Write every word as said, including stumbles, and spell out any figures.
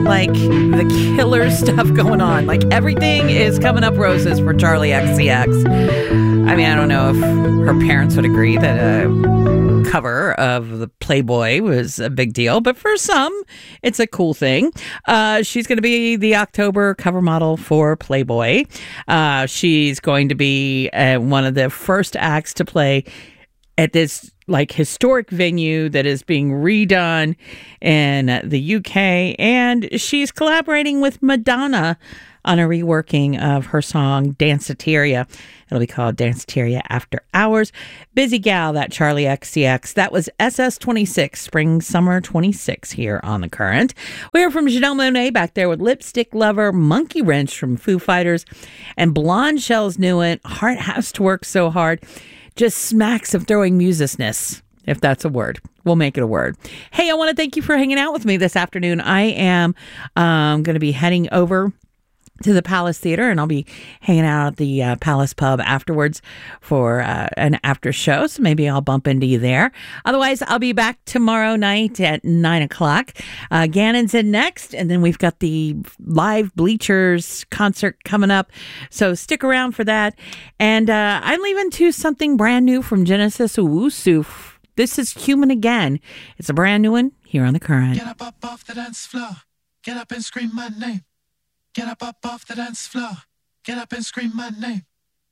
like the killer stuff going on. Like everything is coming up roses for Charlie X C X. I mean, I don't know if her parents would agree that a cover of the Playboy was a big deal, but for some, it's a cool thing. Uh, she's going to be the October cover model for Playboy. Uh, she's going to be uh, one of the first acts to play at this like historic venue that is being redone in the U K, and she's collaborating with Madonna on a reworking of her song Danceteria. It'll be called Danceteria After Hours. Busy gal, that Charlie X C X. That was S S twenty-six, Spring Summer twenty-six here on The Current. We heard from Janelle Monáe back there with Lipstick Lover, Monkey Wrench from Foo Fighters, and Blonde Shell's new one, Heart Has to Work So Hard. Just smacks of throwing musicness, if that's a word. We'll make it a word. Hey, I want to thank you for hanging out with me this afternoon. I am um, going to be heading over to the Palace Theater, and I'll be hanging out at the uh, Palace Pub afterwards for uh, an after show, so maybe I'll bump into you there. Otherwise, I'll be back tomorrow night at nine o'clock. Uh, Gannon's in next, and then we've got the live Bleachers concert coming up, so stick around for that. And uh, I'm leaving to something brand new from Genesis Owusu. This is Human Again. It's a brand new one here on The Current. Get up, up off the dance floor. Get up and scream my name. Get up, up off the dance floor. Get up and scream my name.